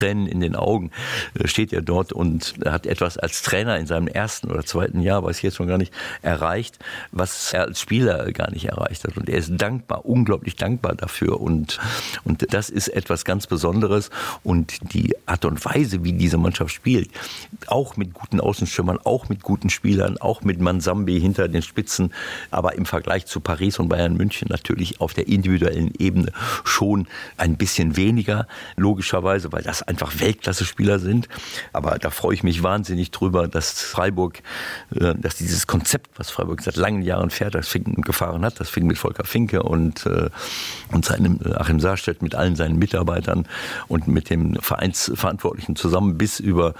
Tränen in den Augen steht er dort und hat etwas als Trainer in seinem ersten oder zweiten Jahr, weiß ich jetzt schon gar nicht, erreicht, was er als Spieler gar nicht erreicht hat. Und er ist dankbar, unglaublich dankbar dafür. Und das ist etwas ganz Besonderes. Und die Art und Weise, wie diese Mannschaft spielt, auch mit guten Außenstürmern, auch mit guten Spielern, auch mit Mansambi hinter den Spitzen, aber im Vergleich zu Paris und Bayern München natürlich auf der individuellen Ebene schon ein bisschen weniger, logischerweise, weil das einfach Weltklasse-Spieler sind. Aber da freue ich mich wahnsinnig drüber, dass Freiburg, dass dieses Konzept, was Freiburg seit langen Jahren fährt, das gefahren hat, das fing mit Volker Finke und seinem Achim Sarstedt, mit allen seinen Mitarbeitern und mit dem Vereinsverantwortlichen zusammen bis über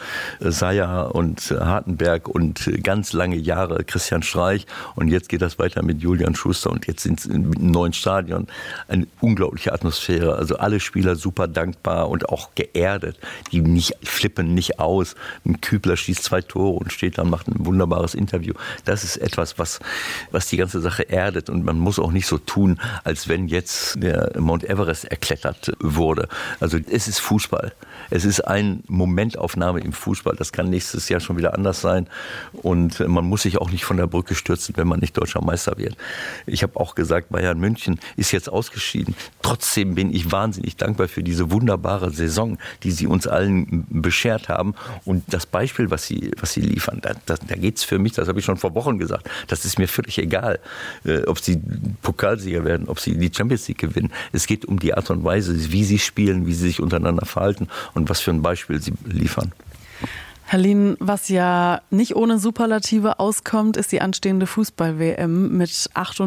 Seyer und Hartenberg und ganz lange Jahre Christian Streich. Und jetzt geht das weiter mit Julian Schuster und jetzt sind es im neuen Stadion eine unglaubliche Atmosphäre. Also alle Spieler super dankbar und auch geerdet. Die flippen nicht aus. Ein Kübler schießt 2 Tore und steht da und macht ein wunderbares Interview. Das ist etwas, was die ganze Sache erdet. Und man muss auch nicht so tun, als wenn jetzt der Mount Everest erklettert wurde. Also es ist Fußball. Es ist eine Momentaufnahme im Fußball. Das kann nächstes Jahr schon wieder anders sein. Und man muss sich auch nicht von der Brücke stürzen, wenn man nicht deutscher Meister wird. Ich habe auch gesagt, Bayern München ist jetzt ausgeschieden. Trotzdem bin ich wahnsinnig dankbar für diese wunderbare Saison, die sie uns allen beschert haben. Und das Beispiel, was sie liefern, da geht es für mich, das habe ich schon vor Wochen gesagt, das ist mir völlig egal, ob sie Pokalsieger werden, ob sie die Champions League gewinnen. Es geht um die Art und Weise, wie sie spielen, wie sie sich untereinander verhalten und was für ein Beispiel sie liefern. Herr Lien, was ja nicht ohne Superlative auskommt, ist die anstehende Fußball-WM mit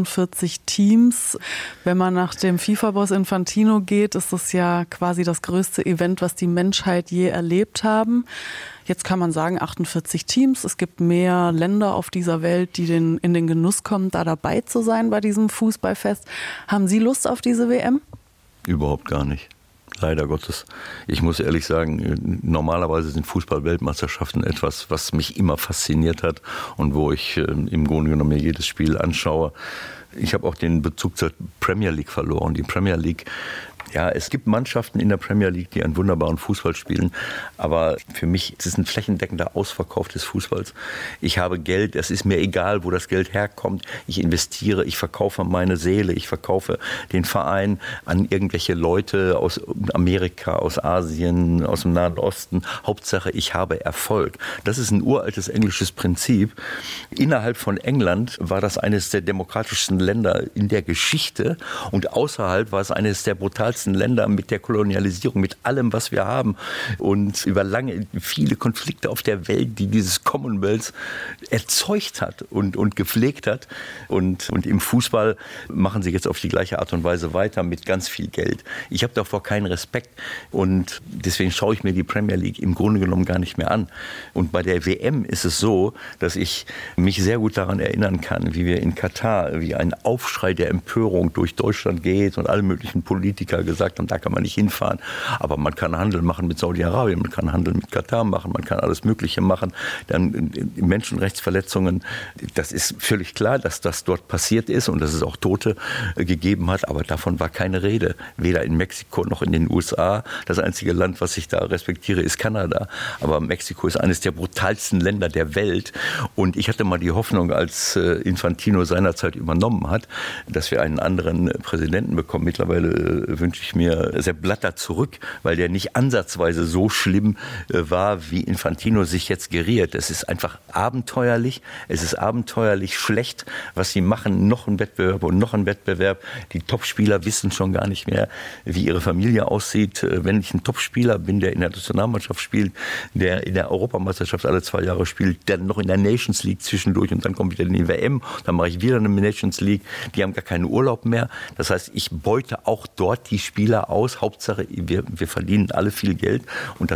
48 Teams. Wenn man nach dem FIFA-Boss Infantino geht, ist das ja quasi das größte Event, was die Menschheit je erlebt haben. Jetzt kann man sagen, 48 Teams. Es gibt mehr Länder auf dieser Welt, die in den Genuss kommen, da dabei zu sein bei diesem Fußballfest. Haben Sie Lust auf diese WM? Überhaupt gar nicht. Leider Gottes. Ich muss ehrlich sagen, normalerweise sind Fußball-Weltmeisterschaften etwas, was mich immer fasziniert hat und wo ich im Grunde genommen mir jedes Spiel anschaue. Ich habe auch den Bezug zur Premier League verloren. Die Premier League, ja, es gibt Mannschaften in der Premier League, die einen wunderbaren Fußball spielen, aber für mich ist es ein flächendeckender Ausverkauf des Fußballs. Ich habe Geld, es ist mir egal, wo das Geld herkommt. Ich investiere, ich verkaufe meine Seele, ich verkaufe den Verein an irgendwelche Leute aus Amerika, aus Asien, aus dem Nahen Osten. Hauptsache, ich habe Erfolg. Das ist ein uraltes englisches Prinzip. Innerhalb von England war das eines der demokratischsten Länder in der Geschichte und außerhalb war es eines der brutalsten Länder mit der Kolonialisierung, mit allem, was wir haben und über viele Konflikte auf der Welt, die dieses Commonwealth erzeugt hat und gepflegt hat. Und im Fußball machen sie jetzt auf die gleiche Art und Weise weiter mit ganz viel Geld. Ich habe davor keinen Respekt und deswegen schaue ich mir die Premier League im Grunde genommen gar nicht mehr an. Und bei der WM ist es so, dass ich mich sehr gut daran erinnern kann, wie wir in Katar, wie ein Aufschrei der Empörung durch Deutschland geht und alle möglichen Politiker gesagt haben, da kann man nicht hinfahren. Aber man kann Handel machen mit Saudi-Arabien, man kann Handel mit Katar machen, man kann alles Mögliche machen. Dann Menschenrechtsverletzungen, das ist völlig klar, dass das dort passiert ist und dass es auch Tote gegeben hat, aber davon war keine Rede. Weder in Mexiko noch in den USA. Das einzige Land, was ich da respektiere, ist Kanada. Aber Mexiko ist eines der brutalsten Länder der Welt. Und ich hatte mal die Hoffnung, als Infantino seinerzeit übernommen hat, dass wir einen anderen Präsidenten bekommen. Mittlerweile wünsche ich mir Sepp Blatter zurück, weil der nicht ansatzweise so schlimm war, wie Infantino sich jetzt geriert. Es ist einfach abenteuerlich. Es ist abenteuerlich schlecht, was sie machen. Noch ein Wettbewerb und noch ein Wettbewerb. Die Topspieler wissen schon gar nicht mehr, wie ihre Familie aussieht. Wenn ich ein Topspieler bin, der in der Nationalmannschaft spielt, der in der Europameisterschaft alle 2 Jahre spielt, der noch in der Nations League zwischendurch und dann kommt wieder in die WM, dann mache ich wieder eine Nations League. Die haben gar keinen Urlaub mehr. Das heißt, ich beute auch dort die Spieler aus. Hauptsache, wir verdienen alle viel Geld und das sind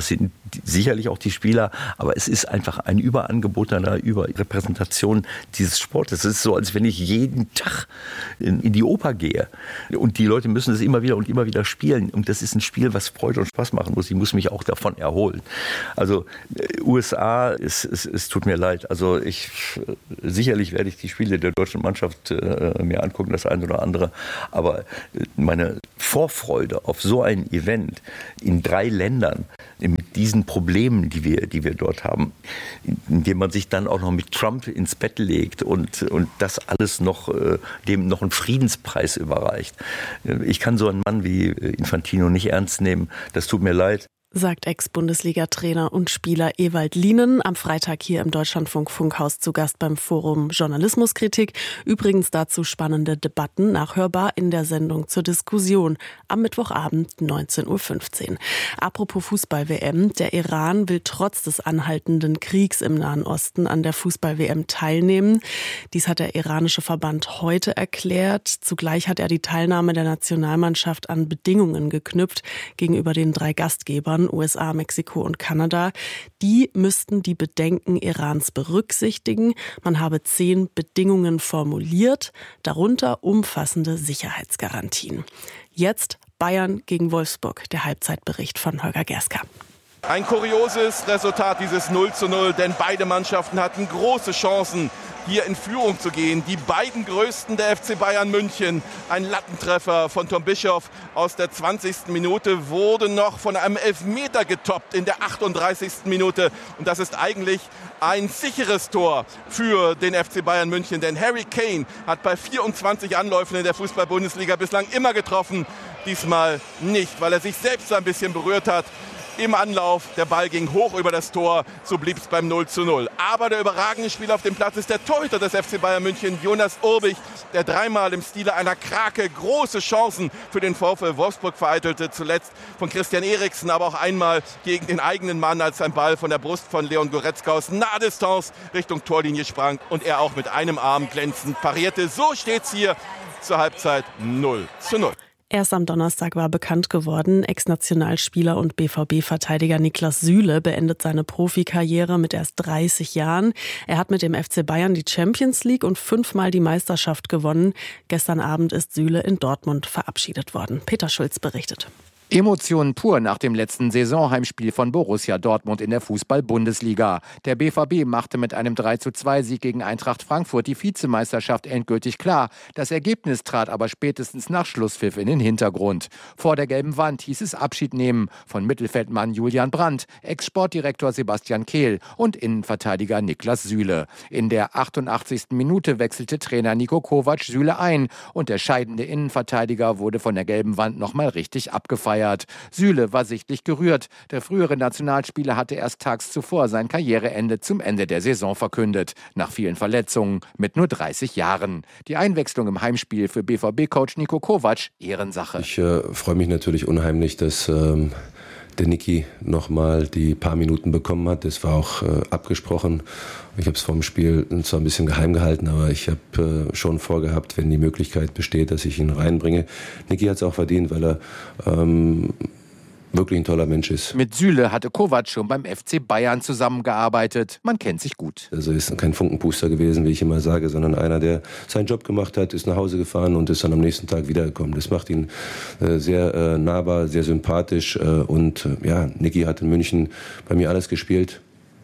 sicherlich auch die Spieler, aber es ist einfach ein Überangebot einer Überrepräsentation dieses Sportes. Es ist so, als wenn ich jeden Tag in die Oper gehe und die Leute müssen es immer wieder spielen und das ist ein Spiel, was Freude und Spaß machen muss. Ich muss mich auch davon erholen. Also USA, es tut mir leid. Also sicherlich werde ich die Spiele der deutschen Mannschaft mir angucken, das eine oder andere, aber meine Vorfreude auf so ein Event in 3 Ländern mit diesen Problemen, die wir dort haben, indem man sich dann auch noch mit Trump ins Bett legt und das alles noch dem noch einen Friedenspreis überreicht. Ich kann so einen Mann wie Infantino nicht ernst nehmen. Das tut mir leid. Sagt Ex-Bundesliga-Trainer und Spieler Ewald Lienen am Freitag hier im Deutschlandfunk Funkhaus zu Gast beim Forum Journalismuskritik. Übrigens dazu spannende Debatten nachhörbar in der Sendung zur Diskussion am Mittwochabend 19.15 Uhr. Apropos Fußball-WM, der Iran will trotz des anhaltenden Kriegs im Nahen Osten an der Fußball-WM teilnehmen. Dies hat der iranische Verband heute erklärt. Zugleich hat er die Teilnahme der Nationalmannschaft an Bedingungen geknüpft gegenüber den 3 Gastgebern USA, Mexiko und Kanada. Die müssten die Bedenken Irans berücksichtigen. Man habe 10 Bedingungen formuliert, darunter umfassende Sicherheitsgarantien. Jetzt Bayern gegen Wolfsburg, der Halbzeitbericht von Holger Gerska. Ein kurioses Resultat, dieses 0:0, denn beide Mannschaften hatten große Chancen, hier in Führung zu gehen. Die beiden größten der FC Bayern München, ein Lattentreffer von Tom Bischoff aus der 20. Minute, wurde noch von einem Elfmeter getoppt in der 38. Minute. Und das ist eigentlich ein sicheres Tor für den FC Bayern München, denn Harry Kane hat bei 24 Anläufen in der Fußball-Bundesliga bislang immer getroffen. Diesmal nicht, weil er sich selbst ein bisschen berührt hat. Im Anlauf, der Ball ging hoch über das Tor, so blieb es beim 0:0. Aber der überragende Spieler auf dem Platz ist der Torhüter des FC Bayern München, Jonas Urbich, der 3-mal im Stile einer Krake große Chancen für den VfL Wolfsburg vereitelte. Zuletzt von Christian Eriksen, aber auch einmal gegen den eigenen Mann, als ein Ball von der Brust von Leon Goretzka aus Nahdistanz Richtung Torlinie sprang und er auch mit einem Arm glänzend parierte. So steht's hier zur Halbzeit 0:0. Erst am Donnerstag war bekannt geworden, Ex-Nationalspieler und BVB-Verteidiger Niklas Süle beendet seine Profikarriere mit erst 30 Jahren. Er hat mit dem FC Bayern die Champions League und 5-mal die Meisterschaft gewonnen. Gestern Abend ist Süle in Dortmund verabschiedet worden. Peter Schulz berichtet. Emotionen pur nach dem letzten Saisonheimspiel von Borussia Dortmund in der Fußball-Bundesliga. Der BVB machte mit einem 3:2-Sieg gegen Eintracht Frankfurt die Vizemeisterschaft endgültig klar. Das Ergebnis trat aber spätestens nach Schlusspfiff in den Hintergrund. Vor der gelben Wand hieß es Abschied nehmen von Mittelfeldmann Julian Brandt, Ex-Sportdirektor Sebastian Kehl und Innenverteidiger Niklas Süle. In der 88. Minute wechselte Trainer Niko Kovac Süle ein und der scheidende Innenverteidiger wurde von der gelben Wand nochmal richtig abgefeiert. Süle war sichtlich gerührt. Der frühere Nationalspieler hatte erst tags zuvor sein Karriereende zum Ende der Saison verkündet. Nach vielen Verletzungen mit nur 30 Jahren. Die Einwechslung im Heimspiel für BVB-Coach Niko Kovac, Ehrensache. Ich freue mich natürlich unheimlich, dass der Niki nochmal die paar Minuten bekommen hat. Das war auch abgesprochen. Ich habe es vor dem Spiel zwar ein bisschen geheim gehalten, aber ich habe schon vorgehabt, wenn die Möglichkeit besteht, dass ich ihn reinbringe. Niki hat es auch verdient, weil er wirklich ein toller Mensch ist. Mit Süle hatte Kovac schon beim FC Bayern zusammengearbeitet. Man kennt sich gut. Also ist kein Funkenpuster gewesen, wie ich immer sage, sondern einer, der seinen Job gemacht hat, ist nach Hause gefahren und ist dann am nächsten Tag wiedergekommen. Das macht ihn sehr nahbar, sehr sympathisch und ja, Niki hat in München bei mir alles gespielt.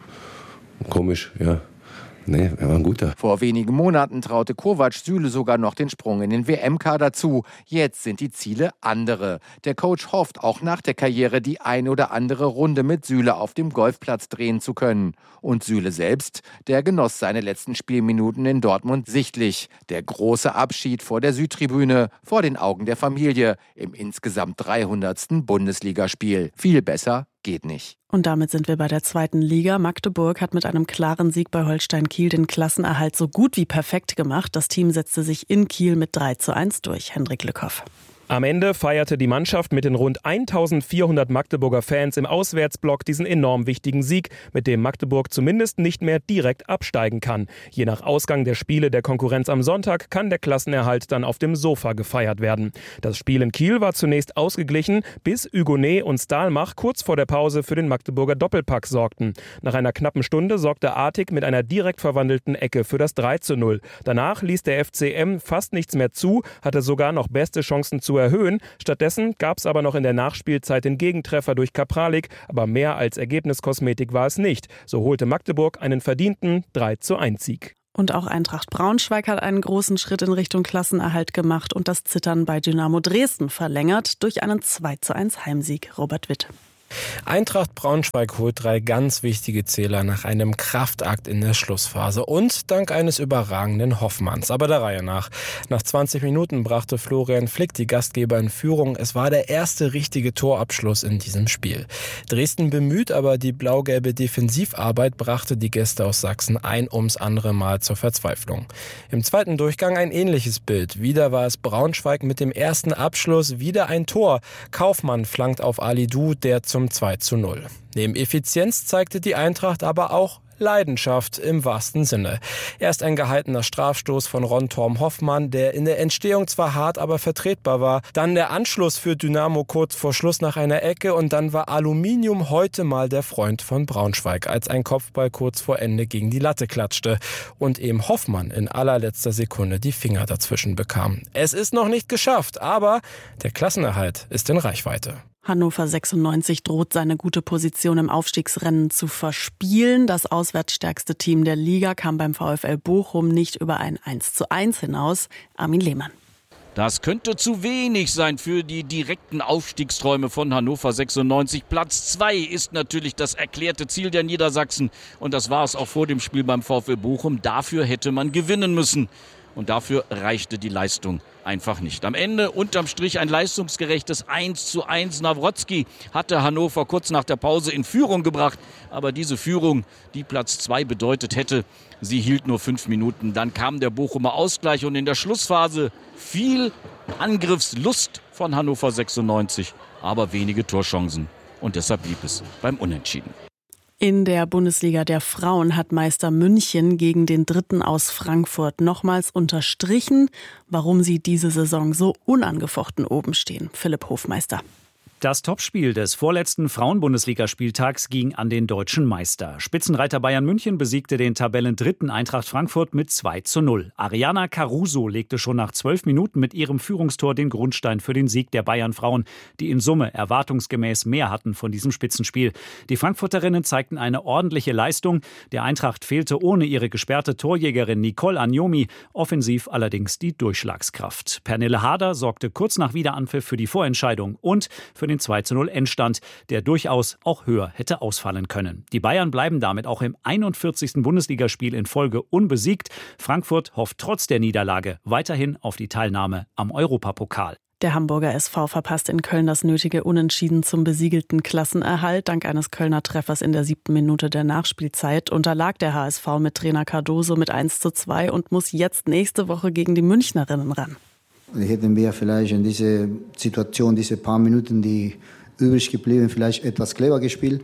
Komisch, ja. Nee, er war ein guter. Vor wenigen Monaten traute Kovac Süle sogar noch den Sprung in den WM-Kader zu. Jetzt sind die Ziele andere. Der Coach hofft auch nach der Karriere die ein oder andere Runde mit Süle auf dem Golfplatz drehen zu können. Und Süle selbst, der genoss seine letzten Spielminuten in Dortmund sichtlich. Der große Abschied vor der Südtribüne, vor den Augen der Familie im insgesamt 300. Bundesligaspiel. Viel besser geht nicht. Und damit sind wir bei der 2. Liga. Magdeburg hat mit einem klaren Sieg bei Holstein Kiel den Klassenerhalt so gut wie perfekt gemacht. Das Team setzte sich in Kiel mit 3:1 durch. Hendrik Lückhoff. Am Ende feierte die Mannschaft mit den rund 1400 Magdeburger Fans im Auswärtsblock diesen enorm wichtigen Sieg, mit dem Magdeburg zumindest nicht mehr direkt absteigen kann. Je nach Ausgang der Spiele der Konkurrenz am Sonntag kann der Klassenerhalt dann auf dem Sofa gefeiert werden. Das Spiel in Kiel war zunächst ausgeglichen, bis Hugonet und Stahlmach kurz vor der Pause für den Magdeburger Doppelpack sorgten. Nach einer knappen Stunde sorgte Artig mit einer direkt verwandelten Ecke für das 3:0. Danach ließ der FCM fast nichts mehr zu, hatte sogar noch beste Chancen zu erhöhen. Stattdessen gab es aber noch in der Nachspielzeit den Gegentreffer durch Kapralik, aber mehr als Ergebniskosmetik war es nicht. So holte Magdeburg einen verdienten 3:1-Sieg. Und auch Eintracht Braunschweig hat einen großen Schritt in Richtung Klassenerhalt gemacht und das Zittern bei Dynamo Dresden verlängert durch einen 2:1 Heimsieg. Robert Witt. Eintracht Braunschweig holt 3 ganz wichtige Zähler nach einem Kraftakt in der Schlussphase und dank eines überragenden Hoffmanns. Aber der Reihe nach. Nach 20 Minuten brachte Florian Flick die Gastgeber in Führung. Es war der erste richtige Torabschluss in diesem Spiel. Dresden bemüht, aber die blau-gelbe Defensivarbeit brachte die Gäste aus Sachsen ein ums andere Mal zur Verzweiflung. Im zweiten Durchgang ein ähnliches Bild. Wieder war es Braunschweig mit dem ersten Abschluss, wieder ein Tor. Kaufmann flankt auf Alidou, der zum 2:0. Neben Effizienz zeigte die Eintracht aber auch Leidenschaft im wahrsten Sinne. Erst ein gehaltener Strafstoß von Ron-Torm Hoffmann, der in der Entstehung zwar hart, aber vertretbar war. Dann der Anschluss für Dynamo kurz vor Schluss nach einer Ecke und dann war Aluminium heute mal der Freund von Braunschweig, als ein Kopfball kurz vor Ende gegen die Latte klatschte und eben Hoffmann in allerletzter Sekunde die Finger dazwischen bekam. Es ist noch nicht geschafft, aber der Klassenerhalt ist in Reichweite. Hannover 96 droht seine gute Position im Aufstiegsrennen zu verspielen. Das auswärtsstärkste Team der Liga kam beim VfL Bochum nicht über ein 1:1 hinaus. Armin Lehmann. Das könnte zu wenig sein für die direkten Aufstiegsträume von Hannover 96. Platz 2 ist natürlich das erklärte Ziel der Niedersachsen. Und das war es auch vor dem Spiel beim VfL Bochum. Dafür hätte man gewinnen müssen. Und dafür reichte die Leistung einfach nicht. Am Ende unterm Strich ein leistungsgerechtes 1:1. Nawrotzki hatte Hannover kurz nach der Pause in Führung gebracht. Aber diese Führung, die Platz 2 bedeutet hätte, sie hielt nur 5 Minuten. Dann kam der Bochumer Ausgleich und in der Schlussphase viel Angriffslust von Hannover 96, aber wenige Torchancen. Und deshalb blieb es beim Unentschieden. In der Bundesliga der Frauen hat Meister München gegen den Dritten aus Frankfurt nochmals unterstrichen, warum sie diese Saison so unangefochten oben stehen. Philipp Hofmeister. Das Topspiel des vorletzten Frauen-Bundesligaspieltags ging an den deutschen Meister. Spitzenreiter Bayern München besiegte den Tabellendritten Eintracht Frankfurt mit 2:0. Ariana Caruso legte schon nach 12 Minuten mit ihrem Führungstor den Grundstein für den Sieg der Bayern-Frauen, die in Summe erwartungsgemäß mehr hatten von diesem Spitzenspiel. Die Frankfurterinnen zeigten eine ordentliche Leistung. Der Eintracht fehlte ohne ihre gesperrte Torjägerin Nicole Agnomi, offensiv allerdings die Durchschlagskraft. Pernille Harder sorgte kurz nach Wiederanpfiff für die Vorentscheidung und für den 2:0 Endstand, der durchaus auch höher hätte ausfallen können. Die Bayern bleiben damit auch im 41. Bundesligaspiel in Folge unbesiegt. Frankfurt hofft trotz der Niederlage weiterhin auf die Teilnahme am Europapokal. Der Hamburger SV verpasst in Köln das nötige Unentschieden zum besiegelten Klassenerhalt. Dank eines Kölner Treffers in der 7. Minute der Nachspielzeit unterlag der HSV mit Trainer Cardoso mit 1:2 und muss jetzt nächste Woche gegen die Münchnerinnen ran. Hätten wir vielleicht in dieser Situation, diese paar Minuten, die übrig geblieben, vielleicht etwas clever gespielt.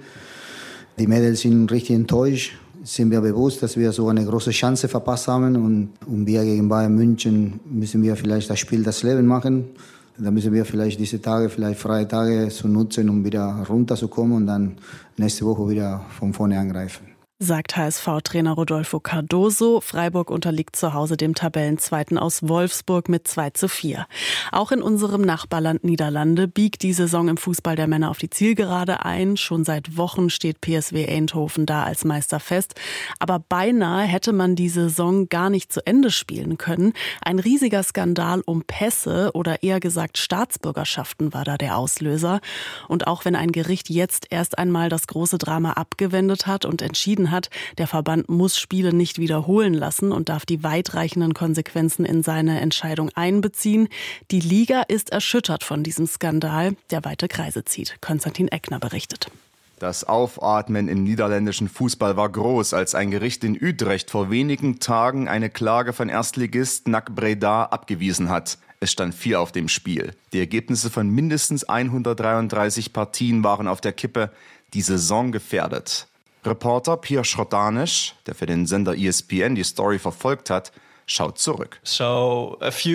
Die Mädels sind richtig enttäuscht. Sind wir bewusst, dass wir so eine große Chance verpasst haben. Und wir gegen Bayern München müssen wir vielleicht das Spiel das Leben machen. Da müssen wir vielleicht diese Tage, vielleicht freie Tage so nutzen, um wieder runterzukommen und dann nächste Woche wieder von vorne angreifen. Sagt HSV-Trainer Rodolfo Cardoso. Freiburg unterliegt zu Hause dem Tabellenzweiten aus Wolfsburg mit 2:4. Auch in unserem Nachbarland Niederlande biegt die Saison im Fußball der Männer auf die Zielgerade ein. Schon seit Wochen steht PSV Eindhoven da als Meister fest. Aber beinahe hätte man die Saison gar nicht zu Ende spielen können. Ein riesiger Skandal um Pässe oder eher gesagt Staatsbürgerschaften war da der Auslöser. Und auch wenn ein Gericht jetzt erst einmal das große Drama abgewendet hat und entschieden hat, der Verband muss Spiele nicht wiederholen lassen und darf die weitreichenden Konsequenzen in seine Entscheidung einbeziehen. Die Liga ist erschüttert von diesem Skandal, der weite Kreise zieht. Konstantin Eckner berichtet. Das Aufatmen im niederländischen Fußball war groß, als ein Gericht in Utrecht vor wenigen Tagen eine Klage von Erstligist NAC Breda abgewiesen hat. Es stand viel auf dem Spiel. Die Ergebnisse von mindestens 133 Partien waren auf der Kippe, die Saison gefährdet. Reporter Pier Schrodanisch, der für den Sender ESPN die Story verfolgt hat, schaut zurück. Vor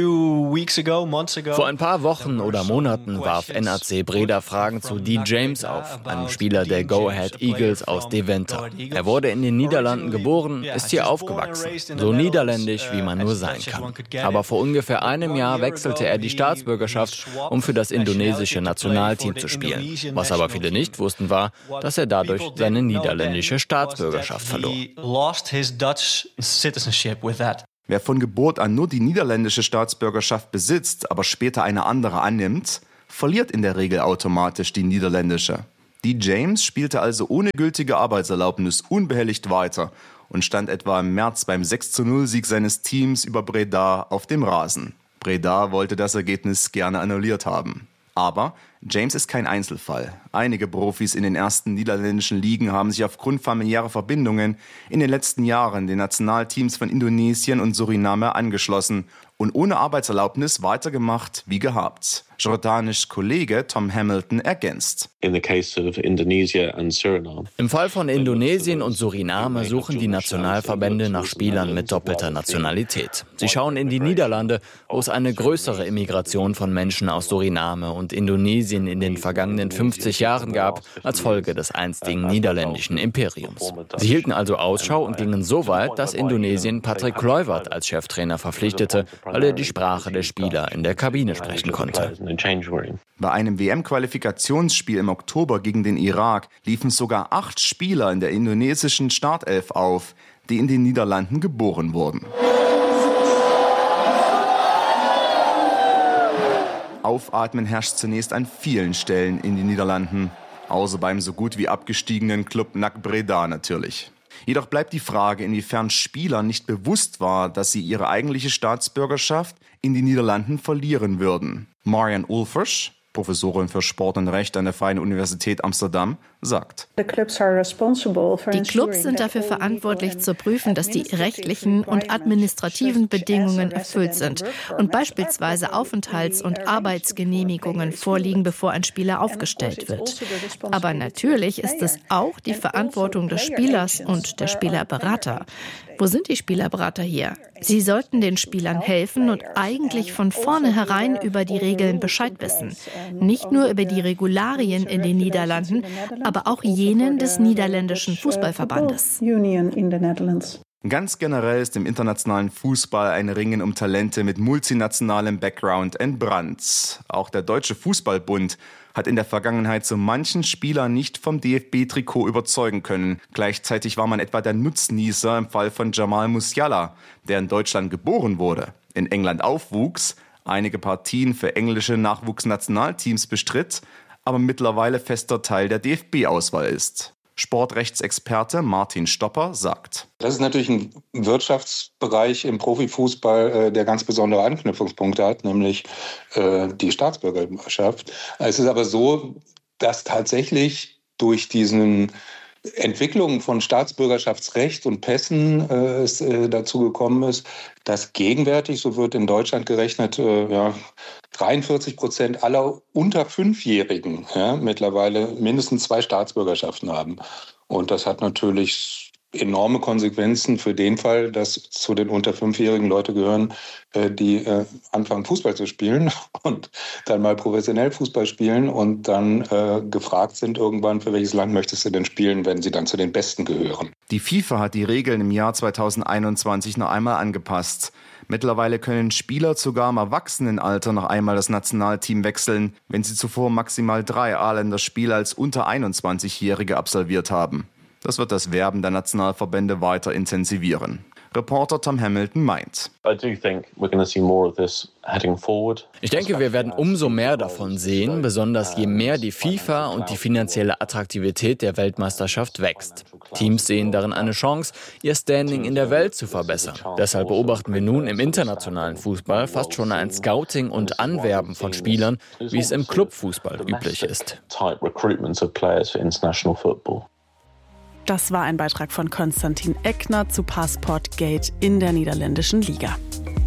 ein paar Wochen oder Monaten warf NAC Breda Fragen zu Dee James auf, einem Spieler der Go Ahead Eagles aus Deventer. Er wurde in den Niederlanden geboren, ist hier aufgewachsen, so niederländisch, wie man nur sein kann. Aber vor ungefähr einem Jahr wechselte er die Staatsbürgerschaft, um für das indonesische Nationalteam zu spielen. Was aber viele nicht wussten, war, dass er dadurch seine niederländische Staatsbürgerschaft verlor. Wer von Geburt an nur die niederländische Staatsbürgerschaft besitzt, aber später eine andere annimmt, verliert in der Regel automatisch die niederländische. Dee James spielte also ohne gültige Arbeitserlaubnis unbehelligt weiter und stand etwa im März beim 6:0-Sieg seines Teams über Breda auf dem Rasen. Breda wollte das Ergebnis gerne annulliert haben. Aber James ist kein Einzelfall. Einige Profis in den ersten niederländischen Ligen haben sich aufgrund familiärer Verbindungen in den letzten Jahren den Nationalteams von Indonesien und Suriname angeschlossen und ohne Arbeitserlaubnis weitergemacht wie gehabt. Jordanisch Kollege Tom Hamilton ergänzt. Im Fall von Indonesien und Suriname suchen die Nationalverbände nach Spielern mit doppelter Nationalität. Sie schauen in die Niederlande, wo es eine größere Immigration von Menschen aus Suriname und Indonesien in den vergangenen 50 Jahren gab, als Folge des einstigen niederländischen Imperiums. Sie hielten also Ausschau und gingen so weit, dass Indonesien Patrick Kluivert als Cheftrainer verpflichtete, weil er die Sprache der Spieler in der Kabine sprechen konnte. Bei einem WM-Qualifikationsspiel im Oktober gegen den Irak liefen sogar 8 Spieler in der indonesischen Startelf auf, die in den Niederlanden geboren wurden. Aufatmen herrscht zunächst an vielen Stellen in den Niederlanden, außer beim so gut wie abgestiegenen Club NAC Breda natürlich. Jedoch bleibt die Frage, inwiefern Spielern nicht bewusst war, dass sie ihre eigentliche Staatsbürgerschaft in den Niederlanden verlieren würden. Marian Ulfers, Professorin für Sport und Recht an der Freien Universität Amsterdam, sagt: Die Clubs sind dafür verantwortlich zu prüfen, dass die rechtlichen und administrativen Bedingungen erfüllt sind und beispielsweise Aufenthalts- und Arbeitsgenehmigungen vorliegen, bevor ein Spieler aufgestellt wird. Aber natürlich ist es auch die Verantwortung des Spielers und der Spielerberater. Wo sind die Spielerberater hier? Sie sollten den Spielern helfen und eigentlich von vornherein über die Regeln Bescheid wissen. Nicht nur über die Regularien in den Niederlanden, aber auch jenen des niederländischen Fußballverbandes. Ganz generell ist im internationalen Fußball ein Ringen um Talente mit multinationalem Background entbrannt. Auch der Deutsche Fußballbund hat in der Vergangenheit so manchen Spieler nicht vom DFB-Trikot überzeugen können. Gleichzeitig war man etwa der Nutznießer im Fall von Jamal Musiala, der in Deutschland geboren wurde, in England aufwuchs, einige Partien für englische Nachwuchsnationalteams bestritt, aber mittlerweile fester Teil der DFB-Auswahl ist. Sportrechtsexperte Martin Stopper sagt: Das ist natürlich ein Wirtschaftsbereich im Profifußball, der ganz besondere Anknüpfungspunkte hat, nämlich die Staatsbürgerschaft. Es ist aber so, dass tatsächlich durch diesen Entwicklungen von Staatsbürgerschaftsrecht und Pässen es dazu gekommen ist, dass gegenwärtig, so wird in Deutschland gerechnet, 43% aller unter 5-Jährigen mittlerweile mindestens 2 Staatsbürgerschaften haben. Und das hat natürlich enorme Konsequenzen für den Fall, dass zu den unter 5-Jährigen Leute gehören, die anfangen Fußball zu spielen und dann mal professionell Fußball spielen und dann gefragt sind irgendwann, für welches Land möchtest du denn spielen, wenn sie dann zu den Besten gehören. Die FIFA hat die Regeln im Jahr 2021 noch einmal angepasst. Mittlerweile können Spieler sogar im Erwachsenenalter noch einmal das Nationalteam wechseln, wenn sie zuvor maximal 3 A-Länderspiele als unter 21-Jährige absolviert haben. Das wird das Werben der Nationalverbände weiter intensivieren. Reporter Tom Hamilton meint. Ich denke, wir werden umso mehr davon sehen, besonders je mehr die FIFA und die finanzielle Attraktivität der Weltmeisterschaft wächst. Teams sehen darin eine Chance, ihr Standing in der Welt zu verbessern. Deshalb beobachten wir nun im internationalen Fußball fast schon ein Scouting und Anwerben von Spielern, wie es im Clubfußball üblich ist. Das war ein Beitrag von Konstantin Eckner zu Passport Gate in der niederländischen Liga.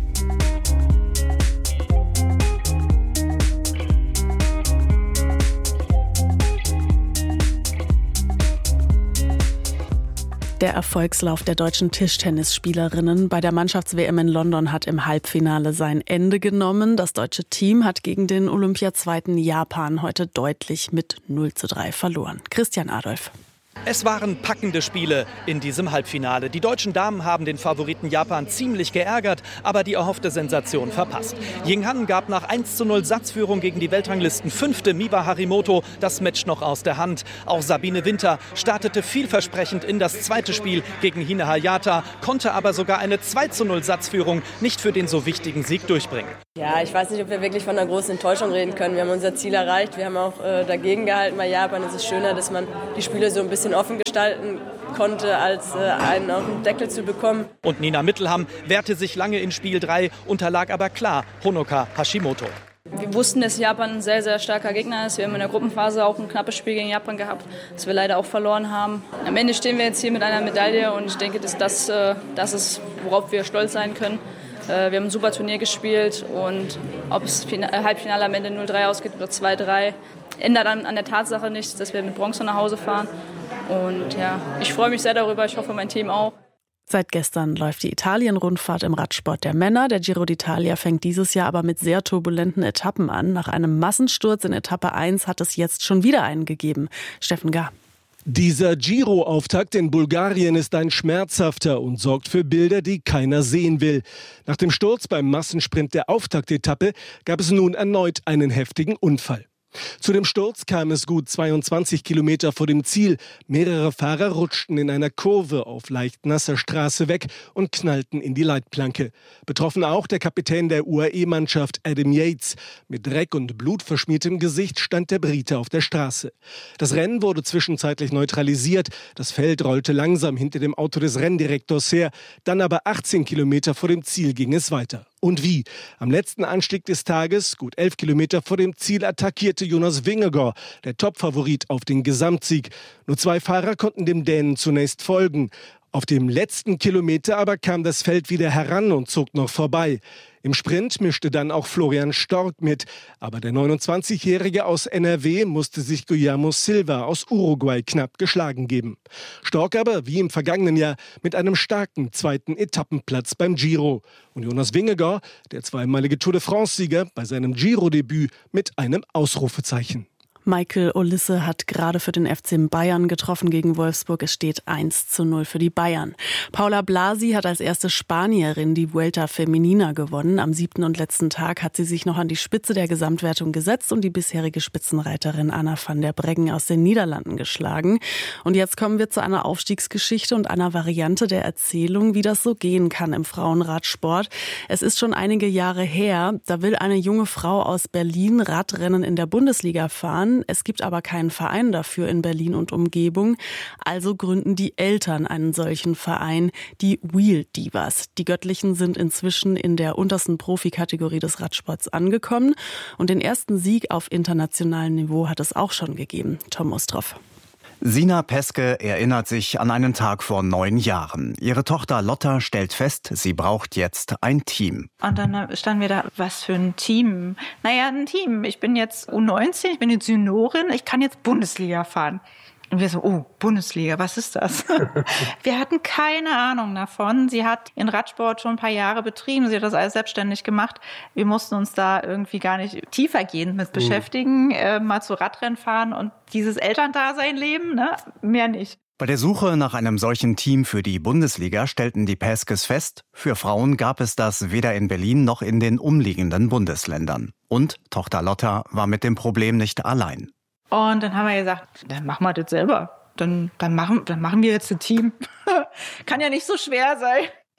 Der Erfolgslauf der deutschen Tischtennisspielerinnen bei der Mannschafts-WM in London hat im Halbfinale sein Ende genommen. Das deutsche Team hat gegen den Olympiazweiten Japan heute deutlich mit 0:3 verloren. Christian Adolf. Es waren packende Spiele in diesem Halbfinale. Die deutschen Damen haben den Favoriten Japan ziemlich geärgert, aber die erhoffte Sensation verpasst. Ying Han gab nach 1:0 Satzführung gegen die Weltranglisten-Fünfte Miwa Harimoto das Match noch aus der Hand. Auch Sabine Winter startete vielversprechend in das zweite Spiel gegen Hine Hayata, konnte aber sogar eine 2:0 Satzführung nicht für den so wichtigen Sieg durchbringen. Ja, ich weiß nicht, ob wir wirklich von einer großen Enttäuschung reden können. Wir haben unser Ziel erreicht, wir haben auch dagegen gehalten bei Japan. Es ist schöner, dass man die Spiele so ein bisschen offen gestalten konnte, als einen auf den Deckel zu bekommen. Und Nina Mittelham wehrte sich lange in Spiel 3, unterlag aber klar Honoka Hashimoto. Wir wussten, dass Japan ein sehr, sehr starker Gegner ist. Wir haben in der Gruppenphase auch ein knappes Spiel gegen Japan gehabt, das wir leider auch verloren haben. Am Ende stehen wir jetzt hier mit einer Medaille und ich denke, dass das ist, worauf wir stolz sein können. Wir haben ein super Turnier gespielt und ob es Halbfinale am Ende 0:3 ausgeht oder 2:3, ändert an der Tatsache nichts, dass wir mit Bronze nach Hause fahren. Und ja, ich freue mich sehr darüber, ich hoffe mein Team auch. Seit gestern läuft die Italien-Rundfahrt im Radsport der Männer. Der Giro d'Italia fängt dieses Jahr aber mit sehr turbulenten Etappen an. Nach einem Massensturz in Etappe 1 hat es jetzt schon wieder einen gegeben. Steffen Gar. Dieser Giro-Auftakt in Bulgarien ist ein schmerzhafter und sorgt für Bilder, die keiner sehen will. Nach dem Sturz beim Massensprint der Auftaktetappe gab es nun erneut einen heftigen Unfall. Zu dem Sturz kam es gut 22 Kilometer vor dem Ziel. Mehrere Fahrer rutschten in einer Kurve auf leicht nasser Straße weg und knallten in die Leitplanke. Betroffen auch der Kapitän der UAE-Mannschaft Adam Yates. Mit Dreck und blutverschmiertem Gesicht stand der Brite auf der Straße. Das Rennen wurde zwischenzeitlich neutralisiert. Das Feld rollte langsam hinter dem Auto des Renndirektors her. Dann aber 18 Kilometer vor dem Ziel ging es weiter. Und wie? Am letzten Anstieg des Tages, gut 11 Kilometer vor dem Ziel, attackierte Jonas Vingegaard, der Topfavorit auf den Gesamtsieg. Nur 2 Fahrer konnten dem Dänen zunächst folgen. Auf dem letzten Kilometer aber kam das Feld wieder heran und zog noch vorbei. Im Sprint mischte dann auch Florian Stork mit. Aber der 29-Jährige aus NRW musste sich Guillermo Silva aus Uruguay knapp geschlagen geben. Stork aber, wie im vergangenen Jahr, mit einem starken zweiten Etappenplatz beim Giro. Und Jonas Vingegaard, der zweimalige Tour de France-Sieger, bei seinem Giro-Debüt mit einem Ausrufezeichen. Michael Olisse hat gerade für den FC Bayern getroffen gegen Wolfsburg. Es steht 1:0 für die Bayern. Paula Blasi hat als erste Spanierin die Vuelta Femenina gewonnen. Am 7. und letzten Tag hat sie sich noch an die Spitze der Gesamtwertung gesetzt und die bisherige Spitzenreiterin Anna van der Breggen aus den Niederlanden geschlagen. Und jetzt kommen wir zu einer Aufstiegsgeschichte und einer Variante der Erzählung, wie das so gehen kann im Frauenradsport. Es ist schon einige Jahre her, da will eine junge Frau aus Berlin Radrennen in der Bundesliga fahren. Es gibt aber keinen Verein dafür in Berlin und Umgebung. Also gründen die Eltern einen solchen Verein, die Wheel Divas. Die Göttlichen sind inzwischen in der untersten Profikategorie des Radsports angekommen. Und den ersten Sieg auf internationalem Niveau hat es auch schon gegeben. Tom Ostroff. Sina Peske erinnert sich an einen Tag vor 9 Jahren. Ihre Tochter Lotta stellt fest, sie braucht jetzt ein Team. Und dann standen wir da, was für ein Team? Naja, ein Team. Ich bin jetzt U19, ich bin jetzt Juniorin, ich kann jetzt Bundesliga fahren. Und wir so, oh, Bundesliga, was ist das? Wir hatten keine Ahnung davon. Sie hat ihren Radsport schon ein paar Jahre betrieben. Sie hat das alles selbstständig gemacht. Wir mussten uns da irgendwie gar nicht tiefergehend mit beschäftigen. Mal zu Radrennen fahren und dieses Elterndasein leben, ne? Mehr nicht. Bei der Suche nach einem solchen Team für die Bundesliga stellten die Peskes fest, für Frauen gab es das weder in Berlin noch in den umliegenden Bundesländern. Und Tochter Lotta war mit dem Problem nicht allein. Und dann haben wir gesagt, dann machen wir das selber. Dann machen wir jetzt ein Team. Kann ja nicht so schwer sein.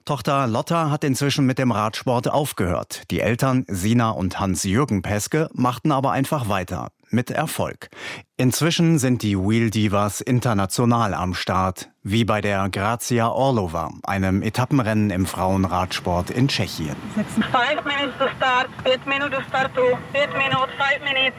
Tochter Lotta hat inzwischen mit dem Radsport aufgehört. Die Eltern Sina und Hans-Jürgen Peske machten aber einfach weiter. Mit Erfolg. Inzwischen sind die Wheel Divas international am Start. Wie bei der Grazia Orlova, einem Etappenrennen im Frauenradsport in Tschechien. 5 minutes to start, 8 minutes to start, 8 minutes, 5 minutes.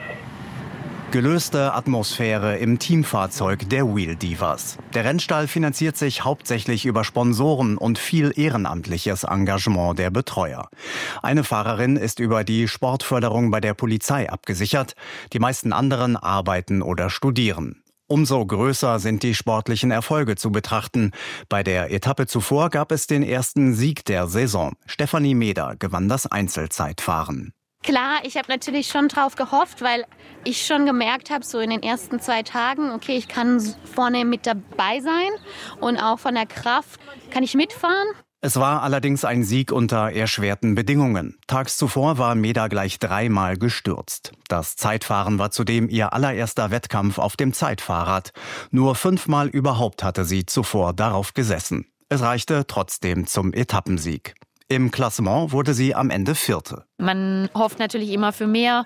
Gelöste Atmosphäre im Teamfahrzeug der Wheel Divas. Der Rennstall finanziert sich hauptsächlich über Sponsoren und viel ehrenamtliches Engagement der Betreuer. Eine Fahrerin ist über die Sportförderung bei der Polizei abgesichert. Die meisten anderen arbeiten oder studieren. Umso größer sind die sportlichen Erfolge zu betrachten. Bei der Etappe zuvor gab es den ersten Sieg der Saison. Stefanie Meder gewann das Einzelzeitfahren. Klar, ich habe natürlich schon drauf gehofft, weil ich schon gemerkt habe, so in den ersten 2 Tagen, okay, ich kann vorne mit dabei sein und auch von der Kraft kann ich mitfahren. Es war allerdings ein Sieg unter erschwerten Bedingungen. Tags zuvor war Meda gleich 3-mal gestürzt. Das Zeitfahren war zudem ihr allererster Wettkampf auf dem Zeitfahrrad. Nur 5-mal überhaupt hatte sie zuvor darauf gesessen. Es reichte trotzdem zum Etappensieg. Im Klassement wurde sie am Ende 4. Man hofft natürlich immer für mehr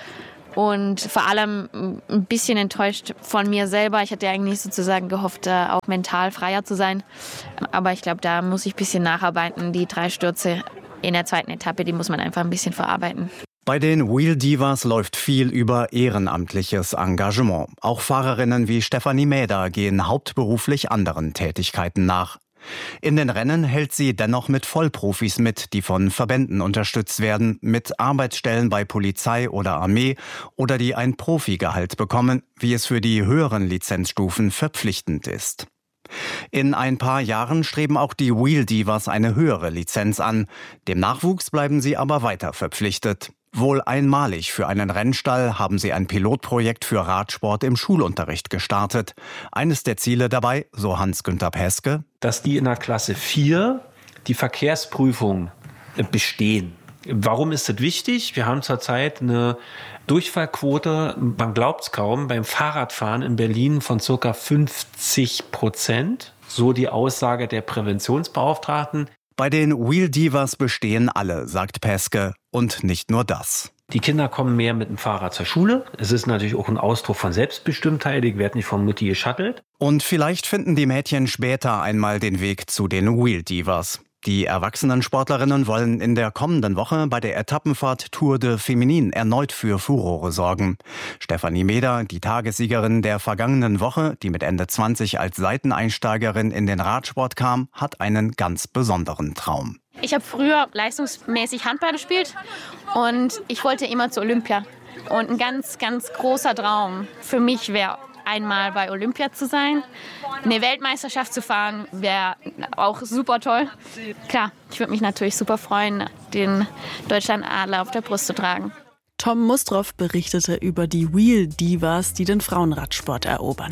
und vor allem ein bisschen enttäuscht von mir selber. Ich hatte eigentlich sozusagen gehofft, auch mental freier zu sein. Aber ich glaube, da muss ich ein bisschen nacharbeiten. Die 3 Stürze in der 2. Etappe, die muss man einfach ein bisschen verarbeiten. Bei den Wheel Divas läuft viel über ehrenamtliches Engagement. Auch Fahrerinnen wie Stefanie Mäder gehen hauptberuflich anderen Tätigkeiten nach. In den Rennen hält sie dennoch mit Vollprofis mit, die von Verbänden unterstützt werden, mit Arbeitsstellen bei Polizei oder Armee oder die ein Profigehalt bekommen, wie es für die höheren Lizenzstufen verpflichtend ist. In ein paar Jahren streben auch die Wheel Divas eine höhere Lizenz an. Dem Nachwuchs bleiben sie aber weiter verpflichtet. Wohl einmalig für einen Rennstall haben sie ein Pilotprojekt für Radsport im Schulunterricht gestartet. Eines der Ziele dabei, so Hans-Günther Peske, dass die in der Klasse 4 die Verkehrsprüfung bestehen. Warum ist das wichtig? Wir haben zurzeit eine Durchfallquote, man glaubt es kaum, beim Fahrradfahren in Berlin von ca. 50%. So die Aussage der Präventionsbeauftragten. Bei den Wheel Divas bestehen alle, sagt Peske. Und nicht nur das. Die Kinder kommen mehr mit dem Fahrrad zur Schule. Es ist natürlich auch ein Ausdruck von Selbstbestimmtheit. Ich werde nicht von Mutti geschattelt. Und vielleicht finden die Mädchen später einmal den Weg zu den Wheel Divas. Die erwachsenen Sportlerinnen wollen in der kommenden Woche bei der Etappenfahrt Tour de Féminine erneut für Furore sorgen. Stefanie Meder, die Tagessiegerin der vergangenen Woche, die mit Ende 20 als Seiteneinsteigerin in den Radsport kam, hat einen ganz besonderen Traum. Ich habe früher leistungsmäßig Handball gespielt und ich wollte immer zu Olympia. Und ein ganz, ganz großer Traum für mich wäre, einmal bei Olympia zu sein. Eine Weltmeisterschaft zu fahren wäre auch super toll. Klar, ich würde mich natürlich super freuen, den Deutschlandadler auf der Brust zu tragen. Tom Mustroff berichtete über die Wheel Divas, die den Frauenradsport erobern.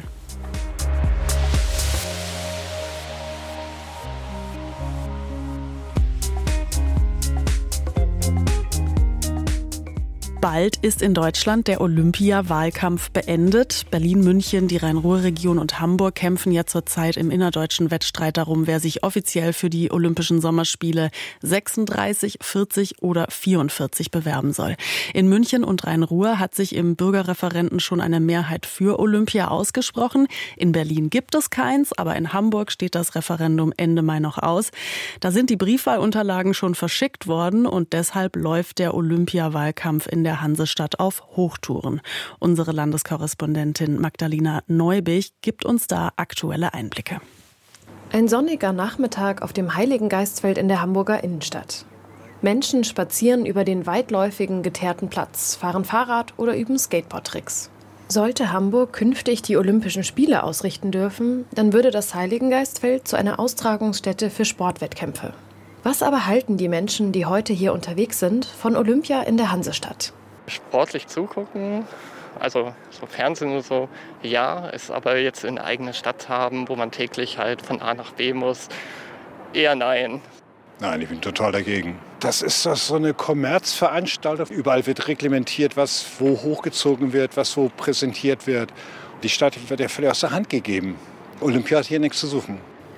Bald ist in Deutschland der Olympia-Wahlkampf beendet. Berlin, München, die Rhein-Ruhr-Region und Hamburg kämpfen ja zurzeit im innerdeutschen Wettstreit darum, wer sich offiziell für die Olympischen Sommerspiele 36, 40 oder 44 bewerben soll. In München und Rhein-Ruhr hat sich im Bürgerreferenten schon eine Mehrheit für Olympia ausgesprochen. In Berlin gibt es keins, aber in Hamburg steht das Referendum Ende Mai noch aus. Da sind die Briefwahlunterlagen schon verschickt worden und deshalb läuft der Olympia-Wahlkampf in der Hansestadt auf Hochtouren. Unsere Landeskorrespondentin Magdalena Neubich gibt uns da aktuelle Einblicke. Ein sonniger Nachmittag auf dem Heiligengeistfeld in der Hamburger Innenstadt. Menschen spazieren über den weitläufigen geteerten Platz, fahren Fahrrad oder üben Skateboard-Tricks. Sollte Hamburg künftig die Olympischen Spiele ausrichten dürfen, dann würde das Heiligengeistfeld zu einer Austragungsstätte für Sportwettkämpfe. Was aber halten die Menschen, die heute hier unterwegs sind, von Olympia in der Hansestadt? Sportlich zugucken, also so Fernsehen und so, ja, es aber jetzt in eine eigene Stadt haben, wo man täglich halt von A nach B muss, eher nein. Nein, ich bin total dagegen. Das ist doch so eine Kommerzveranstaltung. Überall wird reglementiert, was wo hochgezogen wird, was wo präsentiert wird. Die Stadt wird ja völlig aus der Hand gegeben. Olympia hat hier nichts zu suchen.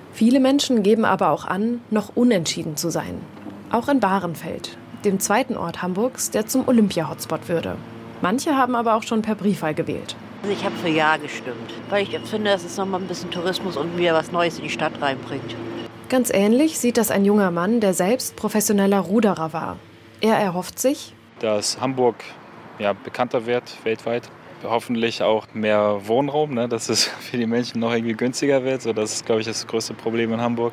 Viele Menschen geben aber auch an, noch unentschieden zu sein. Auch in Bahrenfeld, dem zweiten Ort Hamburgs, der zum Olympia-Hotspot würde. Manche haben aber auch schon per Briefwahl gewählt. Ich habe für Ja gestimmt, weil ich finde, dass es nochmal ein bisschen Tourismus und wieder was Neues in die Stadt reinbringt. Ganz ähnlich sieht das ein junger Mann, der selbst professioneller Ruderer war. Er erhofft sich, dass Hamburg bekannter wird weltweit. Hoffentlich auch mehr Wohnraum, dass es für die Menschen noch irgendwie günstiger wird. So, das ist, glaube ich, das größte Problem in Hamburg.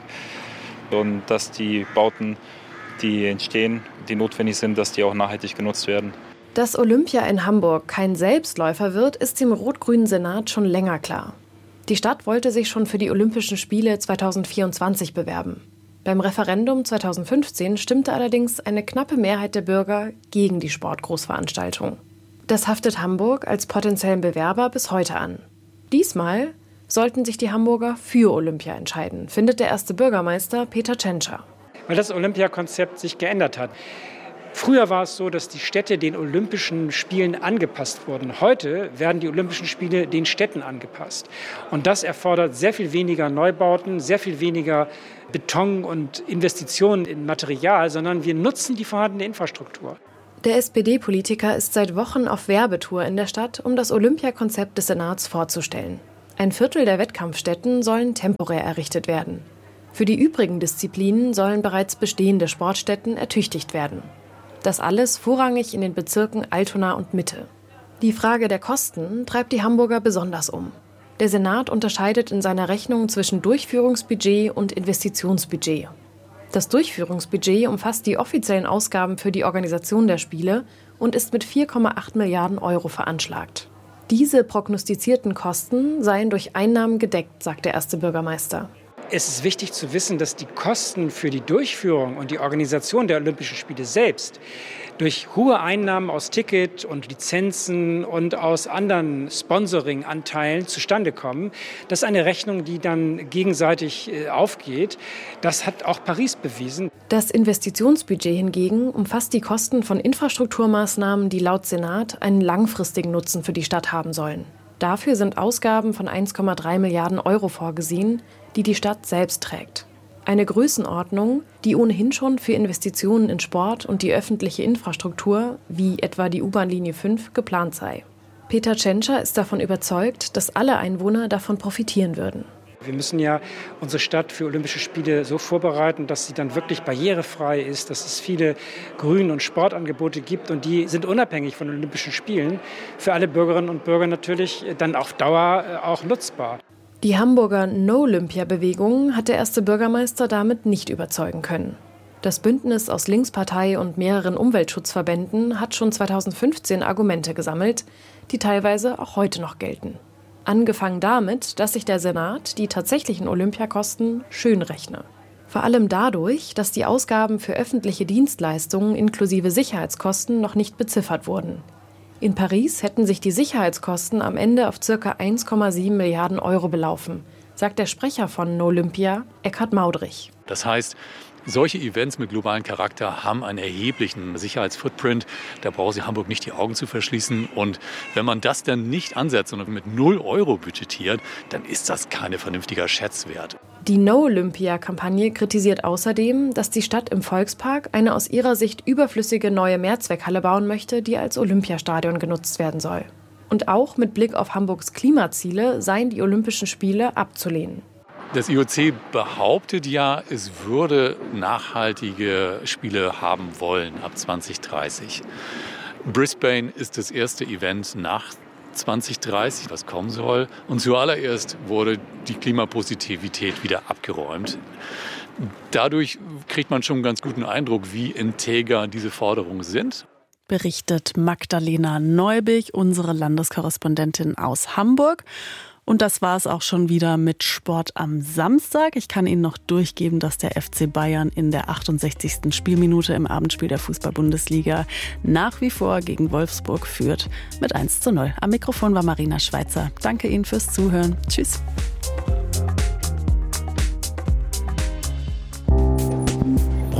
Und dass die Bauten, die entstehen, die notwendig sind, dass die auch nachhaltig genutzt werden. Dass Olympia in Hamburg kein Selbstläufer wird, ist dem rot-grünen Senat schon länger klar. Die Stadt wollte sich schon für die Olympischen Spiele 2024 bewerben. Beim Referendum 2015 stimmte allerdings eine knappe Mehrheit der Bürger gegen die Sportgroßveranstaltung. Das haftet Hamburg als potenziellen Bewerber bis heute an. Diesmal sollten sich die Hamburger für Olympia entscheiden, findet der erste Bürgermeister Peter Tschentscher. Weil das Olympiakonzept sich geändert hat. Früher war es so, dass die Städte den Olympischen Spielen angepasst wurden. Heute werden die Olympischen Spiele den Städten angepasst. Und das erfordert sehr viel weniger Neubauten, sehr viel weniger Beton und Investitionen in Material, sondern wir nutzen die vorhandene Infrastruktur. Der SPD-Politiker ist seit Wochen auf Werbetour in der Stadt, um das Olympiakonzept des Senats vorzustellen. 1/4 der Wettkampfstätten sollen temporär errichtet werden. Für die übrigen Disziplinen sollen bereits bestehende Sportstätten ertüchtigt werden. Das alles vorrangig in den Bezirken Altona und Mitte. Die Frage der Kosten treibt die Hamburger besonders um. Der Senat unterscheidet in seiner Rechnung zwischen Durchführungsbudget und Investitionsbudget. Das Durchführungsbudget umfasst die offiziellen Ausgaben für die Organisation der Spiele und ist mit 4,8 Milliarden Euro veranschlagt. Diese prognostizierten Kosten seien durch Einnahmen gedeckt, sagt der erste Bürgermeister. Es ist wichtig zu wissen, dass die Kosten für die Durchführung und die Organisation der Olympischen Spiele selbst durch hohe Einnahmen aus Ticket und Lizenzen und aus anderen Sponsoring-Anteilen zustande kommen. Das ist eine Rechnung, die dann gegenseitig aufgeht. Das hat auch Paris bewiesen. Das Investitionsbudget hingegen umfasst die Kosten von Infrastrukturmaßnahmen, die laut Senat einen langfristigen Nutzen für die Stadt haben sollen. Dafür sind Ausgaben von 1,3 Milliarden Euro vorgesehen, die die Stadt selbst trägt. Eine Größenordnung, die ohnehin schon für Investitionen in Sport und die öffentliche Infrastruktur, wie etwa die U-Bahn-Linie 5, geplant sei. Peter Tschentscher ist davon überzeugt, dass alle Einwohner davon profitieren würden. Wir müssen ja unsere Stadt für Olympische Spiele so vorbereiten, dass sie dann wirklich barrierefrei ist, dass es viele Grün- und Sportangebote gibt und die sind unabhängig von Olympischen Spielen für alle Bürgerinnen und Bürger natürlich dann auf Dauer auch nutzbar. Die Hamburger No-Olympia-Bewegung hat der erste Bürgermeister damit nicht überzeugen können. Das Bündnis aus Linkspartei und mehreren Umweltschutzverbänden hat schon 2015 Argumente gesammelt, die teilweise auch heute noch gelten. Angefangen damit, dass sich der Senat die tatsächlichen Olympiakosten schönrechne. Vor allem dadurch, dass die Ausgaben für öffentliche Dienstleistungen inklusive Sicherheitskosten noch nicht beziffert wurden. In Paris hätten sich die Sicherheitskosten am Ende auf ca. 1,7 Milliarden Euro belaufen, sagt der Sprecher von No-Olympia, Eckhard Maudrich. Das heißt, solche Events mit globalem Charakter haben einen erheblichen Sicherheitsfootprint. Da braucht sich Hamburg nicht die Augen zu verschließen. Und wenn man das dann nicht ansetzt und mit 0 Euro budgetiert, dann ist das kein vernünftiger Schätzwert. Die No-Olympia-Kampagne kritisiert außerdem, dass die Stadt im Volkspark eine aus ihrer Sicht überflüssige neue Mehrzweckhalle bauen möchte, die als Olympiastadion genutzt werden soll. Und auch mit Blick auf Hamburgs Klimaziele seien die Olympischen Spiele abzulehnen. Das IOC behauptet ja, es würde nachhaltige Spiele haben wollen ab 2030. Brisbane ist das erste Event nach 2030, was kommen soll. Und zuallererst wurde die Klimapositivität wieder abgeräumt. Dadurch kriegt man schon einen ganz guten Eindruck, wie integer diese Forderungen sind. Berichtet Magdalena Neubig, unsere Landeskorrespondentin aus Hamburg. Und das war es auch schon wieder mit Sport am Samstag. Ich kann Ihnen noch durchgeben, dass der FC Bayern in der 68. Spielminute im Abendspiel der Fußball-Bundesliga nach wie vor gegen Wolfsburg führt mit 1:0. Am Mikrofon war Marina Schweizer. Danke Ihnen fürs Zuhören. Tschüss.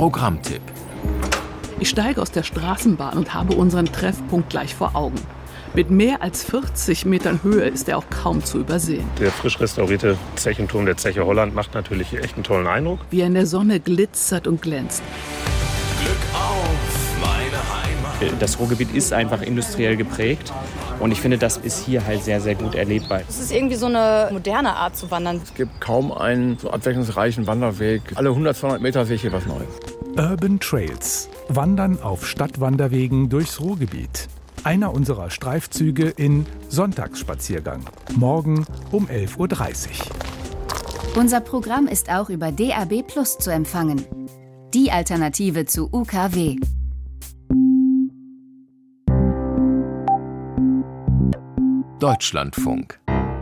Programmtipp. Ich steige aus der Straßenbahn und habe unseren Treffpunkt gleich vor Augen. Mit mehr als 40 Metern Höhe ist er auch kaum zu übersehen. Der frisch restaurierte Zechenturm der Zeche Holland macht natürlich echt einen tollen Eindruck. Wie er in der Sonne glitzert und glänzt. Glück auf, meine Heimat. Das Ruhrgebiet ist einfach industriell geprägt. Und ich finde, das ist hier halt sehr, sehr gut erlebbar. Es ist irgendwie so eine moderne Art zu wandern. Es gibt kaum einen so abwechslungsreichen Wanderweg. Alle 100, 200 Meter sehe ich hier was Neues. Urban Trails. Wandern auf Stadtwanderwegen durchs Ruhrgebiet. Einer unserer Streifzüge in Sonntagsspaziergang. Morgen um 11:30 Uhr. Unser Programm ist auch über DAB+ zu empfangen. Die Alternative zu UKW. Deutschlandfunk.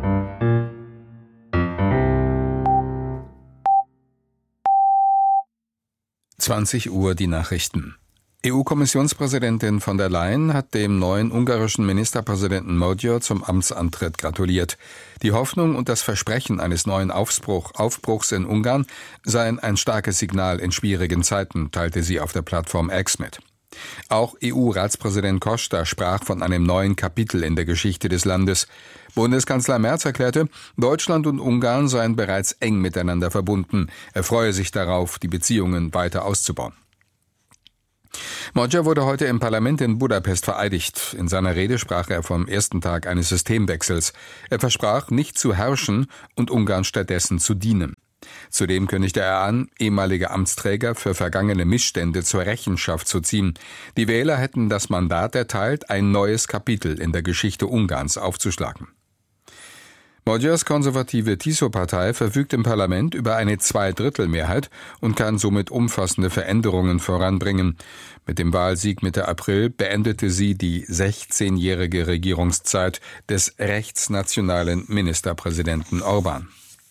Uhr die Nachrichten. EU-Kommissionspräsidentin von der Leyen hat dem neuen ungarischen Ministerpräsidenten Magyar zum Amtsantritt gratuliert. Die Hoffnung und das Versprechen eines neuen Aufbruchs in Ungarn seien ein starkes Signal in schwierigen Zeiten, teilte sie auf der Plattform X mit. Auch EU-Ratspräsident Costa sprach von einem neuen Kapitel in der Geschichte des Landes. Bundeskanzler Merz erklärte, Deutschland und Ungarn seien bereits eng miteinander verbunden. Er freue sich darauf, die Beziehungen weiter auszubauen. Magyar wurde heute im Parlament in Budapest vereidigt. In seiner Rede sprach er vom ersten Tag eines Systemwechsels. Er versprach, nicht zu herrschen und Ungarn stattdessen zu dienen. Zudem kündigte er an, ehemalige Amtsträger für vergangene Missstände zur Rechenschaft zu ziehen. Die Wähler hätten das Mandat erteilt, ein neues Kapitel in der Geschichte Ungarns aufzuschlagen. Magyars konservative TISO-Partei verfügt im Parlament über eine Zweidrittelmehrheit und kann somit umfassende Veränderungen voranbringen. Mit dem Wahlsieg Mitte April beendete sie die 16-jährige Regierungszeit des rechtsnationalen Ministerpräsidenten Orbán.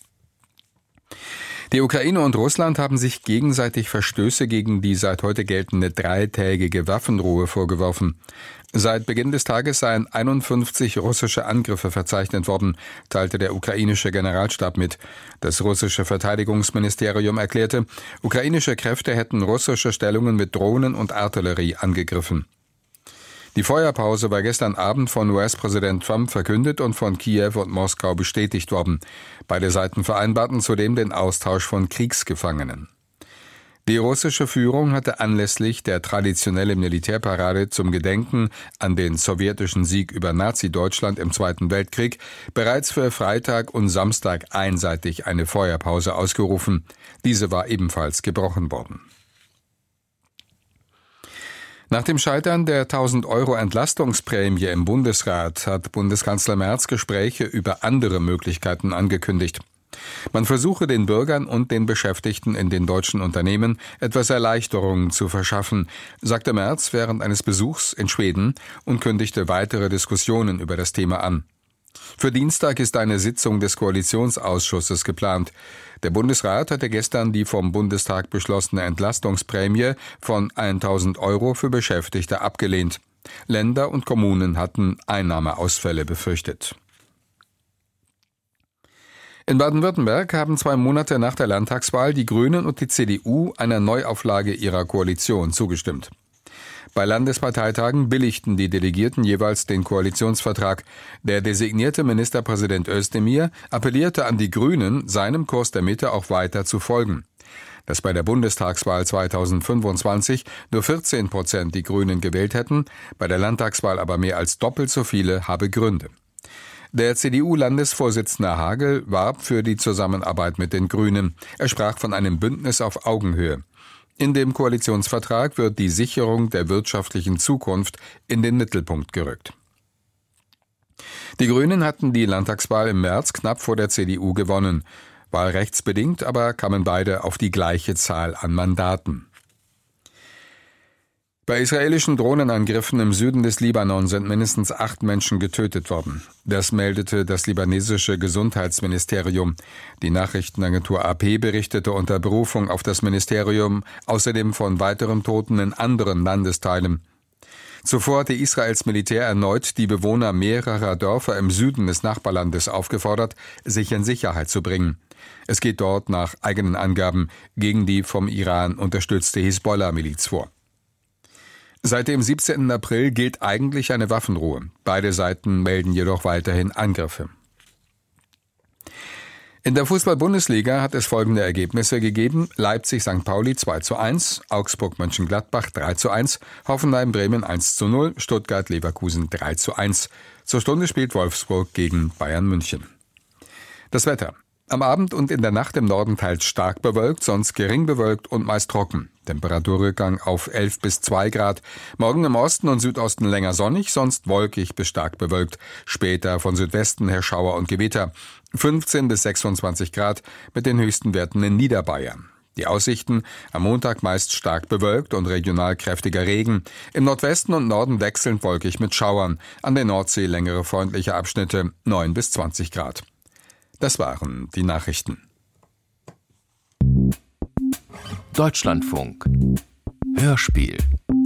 Die Ukraine und Russland haben sich gegenseitig Verstöße gegen die seit heute geltende dreitägige Waffenruhe vorgeworfen. Seit Beginn des Tages seien 51 russische Angriffe verzeichnet worden, teilte der ukrainische Generalstab mit. Das russische Verteidigungsministerium erklärte, ukrainische Kräfte hätten russische Stellungen mit Drohnen und Artillerie angegriffen. Die Feuerpause war gestern Abend von US-Präsident Trump verkündet und von Kiew und Moskau bestätigt worden. Beide Seiten vereinbarten zudem den Austausch von Kriegsgefangenen. Die russische Führung hatte anlässlich der traditionellen Militärparade zum Gedenken an den sowjetischen Sieg über Nazi-Deutschland im Zweiten Weltkrieg bereits für Freitag und Samstag einseitig eine Feuerpause ausgerufen. Diese war ebenfalls gebrochen worden. Nach dem Scheitern der 1.000 € Entlastungsprämie im Bundesrat hat Bundeskanzler Merz Gespräche über andere Möglichkeiten angekündigt. Man versuche den Bürgern und den Beschäftigten in den deutschen Unternehmen etwas Erleichterung zu verschaffen, sagte Merz während eines Besuchs in Schweden und kündigte weitere Diskussionen über das Thema an. Für Dienstag ist eine Sitzung des Koalitionsausschusses geplant. Der Bundesrat hatte gestern die vom Bundestag beschlossene Entlastungsprämie von 1.000 € für Beschäftigte abgelehnt. Länder und Kommunen hatten Einnahmeausfälle befürchtet. In Baden-Württemberg haben 2 Monate nach der Landtagswahl die Grünen und die CDU einer Neuauflage ihrer Koalition zugestimmt. Bei Landesparteitagen billigten die Delegierten jeweils den Koalitionsvertrag. Der designierte Ministerpräsident Özdemir appellierte an die Grünen, seinem Kurs der Mitte auch weiter zu folgen. Dass bei der Bundestagswahl 2025 nur 14% die Grünen gewählt hätten, bei der Landtagswahl aber mehr als doppelt so viele, habe Gründe. Der CDU-Landesvorsitzende Hagel warb für die Zusammenarbeit mit den Grünen. Er sprach von einem Bündnis auf Augenhöhe. In dem Koalitionsvertrag wird die Sicherung der wirtschaftlichen Zukunft in den Mittelpunkt gerückt. Die Grünen hatten die Landtagswahl im März knapp vor der CDU gewonnen. Wahlrechtsbedingt aber kamen beide auf die gleiche Zahl an Mandaten. Bei israelischen Drohnenangriffen im Süden des Libanon sind mindestens 8 Menschen getötet worden. Das meldete das libanesische Gesundheitsministerium. Die Nachrichtenagentur AP berichtete unter Berufung auf das Ministerium außerdem von weiteren Toten in anderen Landesteilen. Zuvor hatte Israels Militär erneut die Bewohner mehrerer Dörfer im Süden des Nachbarlandes aufgefordert, sich in Sicherheit zu bringen. Es geht dort nach eigenen Angaben gegen die vom Iran unterstützte Hisbollah-Miliz vor. Seit dem 17. April gilt eigentlich eine Waffenruhe. Beide Seiten melden jedoch weiterhin Angriffe. In der Fußball-Bundesliga hat es folgende Ergebnisse gegeben: Leipzig-St. Pauli 2:1, Augsburg-Mönchengladbach 3:1, Hoffenheim-Bremen 1:0, Stuttgart-Leverkusen 3:1. Zur Stunde spielt Wolfsburg gegen Bayern München. Das Wetter. Am Abend und in der Nacht im Norden teils stark bewölkt, sonst gering bewölkt und meist trocken. Temperaturrückgang auf 11 bis 2 Grad. Morgen im Osten und Südosten länger sonnig, sonst wolkig bis stark bewölkt. Später von Südwesten her Schauer und Gewitter. 15 bis 26 Grad mit den höchsten Werten in Niederbayern. Die Aussichten: am Montag meist stark bewölkt und regional kräftiger Regen. Im Nordwesten und Norden wechselnd wolkig mit Schauern. An der Nordsee längere freundliche Abschnitte, 9 bis 20 Grad. Das waren die Nachrichten. Deutschlandfunk Hörspiel.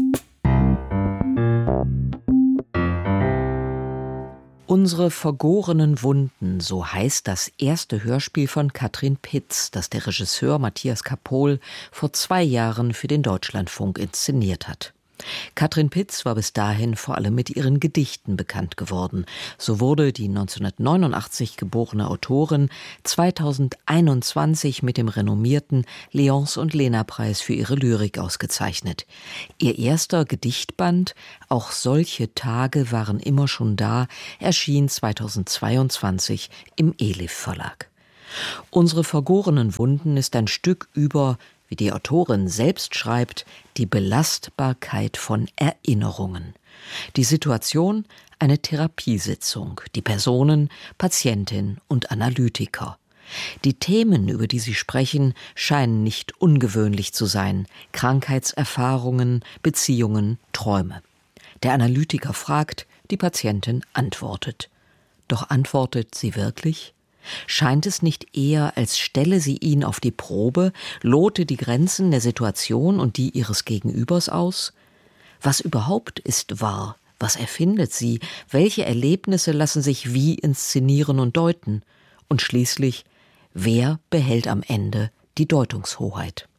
Unsere vergorenen Wunden, so heißt das erste Hörspiel von Katrin Pitz, das der Regisseur Matthias Kapohl vor 2 Jahren für den Deutschlandfunk inszeniert hat. Katrin Pitz war bis dahin vor allem mit ihren Gedichten bekannt geworden. So wurde die 1989 geborene Autorin 2021 mit dem renommierten Leonce und Lena-Preis für ihre Lyrik ausgezeichnet. Ihr erster Gedichtband »Auch solche Tage waren immer schon da« erschien 2022 im Elif Verlag. Unsere vergorenen Wunden ist ein Stück über, wie die Autorin selbst schreibt, die Belastbarkeit von Erinnerungen. Die Situation: eine Therapiesitzung, die Personen: Patientin und Analytiker. Die Themen, über die sie sprechen, scheinen nicht ungewöhnlich zu sein: Krankheitserfahrungen, Beziehungen, Träume. Der Analytiker fragt, die Patientin antwortet. Doch antwortet sie wirklich? Scheint es nicht eher, als stelle sie ihn auf die Probe, lote die Grenzen der Situation und die ihres Gegenübers aus? Was überhaupt ist wahr? Was erfindet sie? Welche Erlebnisse lassen sich wie inszenieren und deuten? Und schließlich, wer behält am Ende die Deutungshoheit?